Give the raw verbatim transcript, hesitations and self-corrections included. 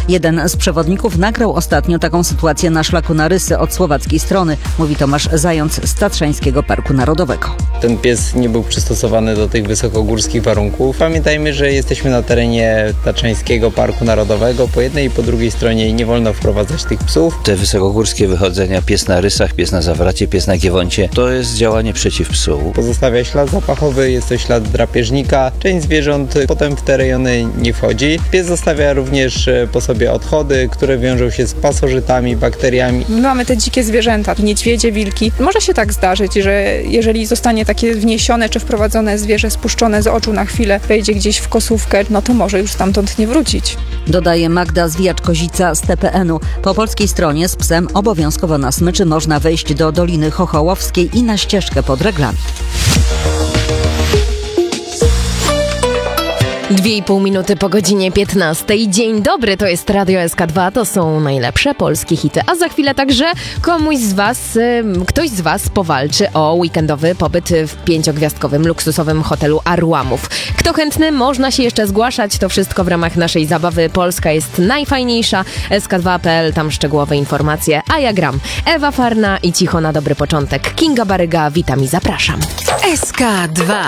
Jeden z przewodników nagrał ostatnio taką sytuację na szlaku na Rysy od słowackiej strony, mówi Tomasz Zając z Tatrzańskiego Parku Narodowego. Ten pies nie był przystosowany do tych wysokogórskich warunków. Pamiętajmy, że jesteśmy na terenie Tatrzańskiego Parku Narodowego. Po jednej i po drugiej stronie nie wolno wprowadzać tych psów. Te wysokogórskie wychodzenia, pies na Rysach, pies na Zawracie, pies na Giewoncie, to jest działanie przeciw psu. Pozostawia ślad zapachowy, jest to ślad drapieżnika. Część zwierząt potem w te rejony nie wchodzi. Pies zostawia również po sobie odchody, które wiążą się z pasożytami, bakteriami. Mamy te dzikie zwierzęta, niedźwiedzie, wilki. Może się tak zdarzyć, że jeżeli zostanie takie wniesione czy wprowadzone zwierzę spuszczone z oczu na chwilę, wejdzie gdzieś w kosówkę, no to może już stamtąd nie wrócić. Dodaje Magda Zwijacz-Kozica z T P N-u. Po polskiej stronie z psem obowiązkowo na smyczy można wejść do Doliny Chochołowskiej i na ścieżkę pod Reglami. Dwie i pół minuty po godzinie piętnastej. Dzień dobry, to jest Radio S K dwa, to są najlepsze polskie hity. A za chwilę także komuś z was, ktoś z was powalczy o weekendowy pobyt w pięciogwiazdkowym, luksusowym hotelu Arłamów. Kto chętny, można się jeszcze zgłaszać. To wszystko w ramach naszej zabawy Polska jest najfajniejsza. S K dwa kropka p l, tam szczegółowe informacje. A ja gram. Ewa Farna i cicho na dobry początek. Kinga Baryga, witam i zapraszam. S K dwa.